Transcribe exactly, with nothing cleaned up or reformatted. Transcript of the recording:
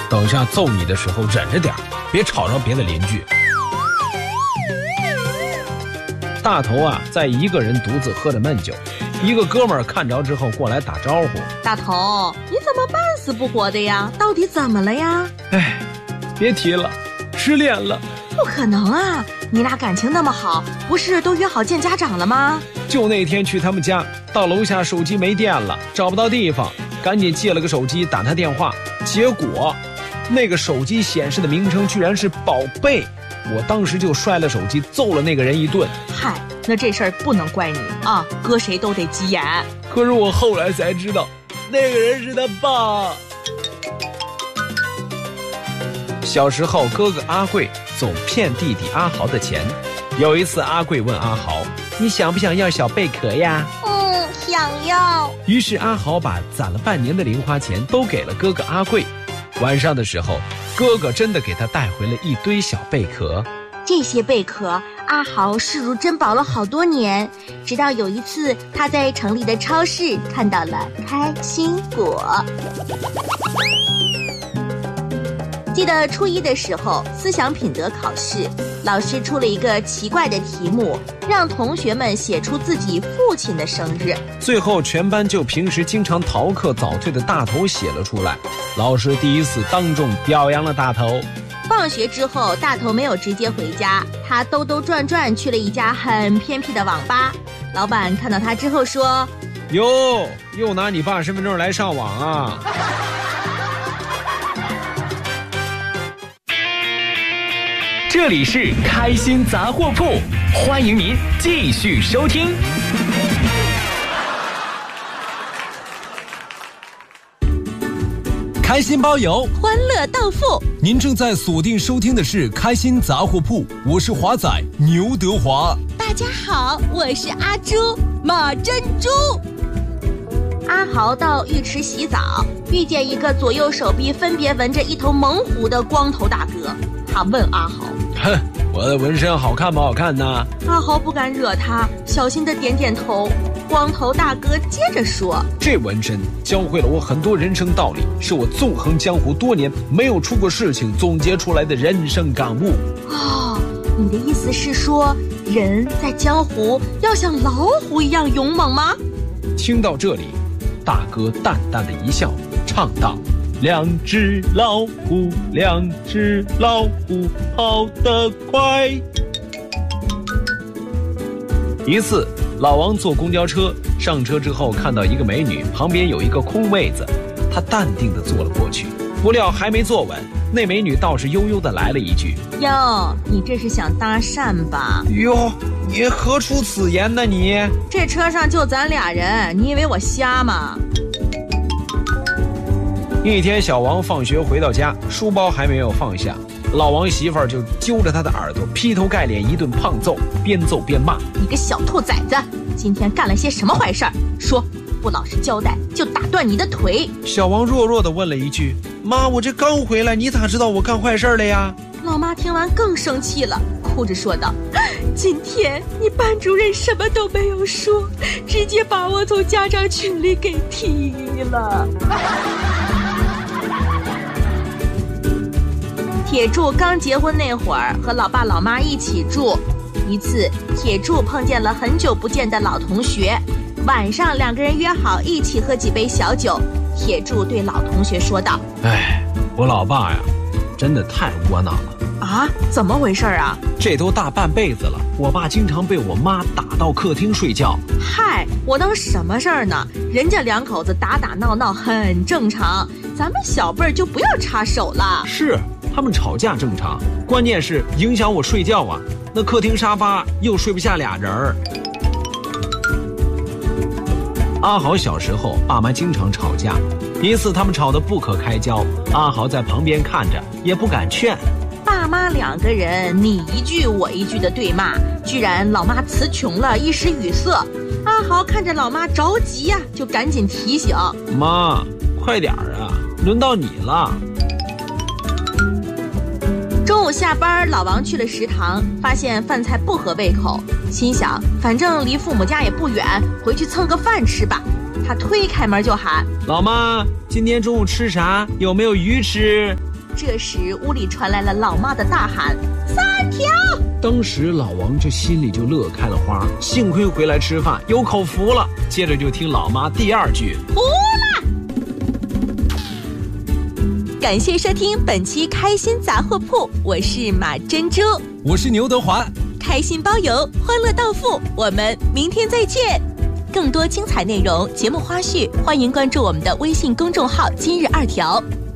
等下揍你的时候忍着点，别吵着别的邻居。大头啊，在一个人独自喝着闷酒，一个哥们儿看着之后过来打招呼： 大头，你怎么半死不活的呀？到底怎么了呀？ 哎，别提了，失恋了。 不可能啊，你俩感情那么好，不是都约好见家长了吗？ 就那天去他们家，到楼下手机没电了，找不到地方，赶紧借了个手机打他电话，结果那个手机显示的名称居然是宝贝，我当时就摔了手机，揍了那个人一顿。 嗨，那这事儿不能怪你啊，搁谁都得急眼。 可是我后来才知道，那个人是他爸。小时候，哥哥阿贵总骗弟弟阿豪的钱。有一次，阿贵问阿豪：“你想不想要小贝壳呀？”“ 嗯，想要。” 于是阿豪把攒了半年的零花钱都给了哥哥阿贵。晚上的时候，哥哥真的给他带回了一堆小贝壳。 这些贝壳，阿豪视如珍宝了好多年，直到有一次他在城里的超市看到了开心果。记得初一的时候，思想品德考试，老师出了一个奇怪的题目，让同学们写出自己父亲的生日。 最后全班就平时经常逃课早退的大头写了出来，老师第一次当众表扬了大头。 放学之后，大头没有直接回家，他兜兜转转去了一家很偏僻的网吧。老板看到他之后说：“ 哟，又拿你爸身份证来上网啊？” 这里是开心杂货铺，欢迎您继续收听。 开心包邮， 欢乐到付。 您正在锁定收听的是开心杂货铺，我是华仔牛德华。 大家好，我是阿朱马珍珠。阿豪到浴池洗澡，遇见一个左右手臂分别纹着一头猛虎的光头大哥。他问阿豪：“ 哼，我的纹身好看不好看呢？” 阿豪不敢惹他，小心地点点头。光头大哥接着说：“ 这纹身教会了我很多人生道理，是我纵横江湖多年没有出过事情总结出来的人生感悟。” 哦，你的意思是说，人在江湖要像老虎一样勇猛吗？ 听到这里，大哥淡淡的一笑，唱道：“两只老虎，两只老虎，跑得快。”一次，老王坐公交车，上车之后看到一个美女，旁边有一个空位子，他淡定地坐了过去。不料还没坐稳，那美女倒是悠悠地来了一句：“ 哟，你这是想搭讪吧？”“ 哟，你何出此言呢你？ 这车上就咱俩人，你以为我瞎吗？” 一天，小王放学回到家，书包还没有放下，老王媳妇儿就揪着他的耳朵，劈头盖脸一顿胖揍，边揍边骂：“ 你个小兔崽子，今天干了些什么坏事儿？说，不老实交代，就打断你的腿。” 小王弱弱地问了一句：“妈，我这刚回来，你咋知道我干坏事了呀？” 老妈听完更生气了，哭着说道：“今天你班主任什么都没有说，直接把我从家长群里给踢了。”铁柱刚结婚那会儿，和老爸老妈一起住。一次，铁柱碰见了很久不见的老同学，晚上两个人约好一起喝几杯小酒。铁柱对老同学说道：“ 哎，我老爸呀，真的太窝囊了。”“ 啊，怎么回事啊？”“ 这都大半辈子了，我爸经常被我妈打到客厅睡觉。”“ 嗨，我当什么事儿呢？人家两口子打打闹闹很正常，咱们小辈儿就不要插手了。”“ 是，他们吵架正常，关键是影响我睡觉啊，那客厅沙发又睡不下俩人儿。”阿豪小时候爸妈经常吵架，一次他们吵得不可开交，阿豪在旁边看着也不敢劝。 爸妈两个人你一句我一句的对骂，居然老妈词穷了，一时语塞。阿豪看着老妈着急呀、啊，就赶紧提醒：“ 妈，快点儿啊，轮到你了。” 中午下班，老王去了食堂，发现饭菜不合胃口，心想反正离父母家也不远，回去蹭个饭吃吧。他推开门就喊：“ 老妈，今天中午吃啥？有没有鱼吃？” 这时屋里传来了老妈的大喊：三条！ 当时老王这心里就乐开了花，幸亏回来吃饭有口福了。接着就听老妈第二句： 服了！感谢收听本期开心杂货铺，我是马珍珠， 我是牛德华， 开心包邮，欢乐到付，我们明天再见。更多精彩内容、节目花絮，欢迎关注我们的微信公众号“今日二条”。